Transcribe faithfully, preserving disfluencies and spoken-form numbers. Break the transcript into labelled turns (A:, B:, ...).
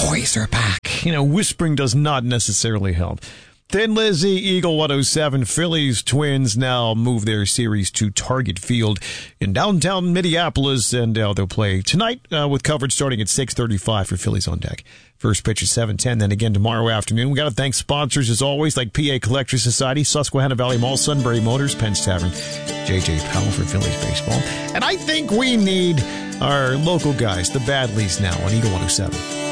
A: boys are back. You know, whispering does not necessarily help. Thin Lizzy, Eagle one oh seven, Phillies Twins now move their series to Target Field in downtown Minneapolis, and uh, they'll play tonight uh, with coverage starting at six thirty-five for Phillies on Deck. First pitch at seven ten, then again tomorrow afternoon. We got to thank sponsors as always, like P A Collector Society, Susquehanna Valley Mall, Sunbury Motors, Penn's Tavern, J J Powell for Phillies baseball. And I think we need our local guys, the Badleys, now on Eagle one oh seven.